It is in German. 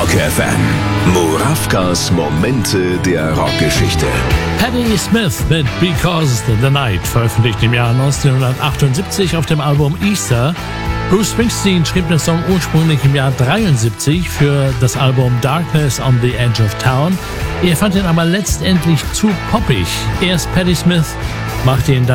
Rock FM. Murawkas Momente der Rockgeschichte. Patti Smith mit Because the Night, veröffentlicht im Jahr 1978 auf dem Album Easter. Bruce Springsteen schrieb den Song ursprünglich im Jahr 1973 für das Album Darkness on the Edge of Town. Er fand ihn aber letztendlich zu poppig. Erst Patti Smith machte ihn dann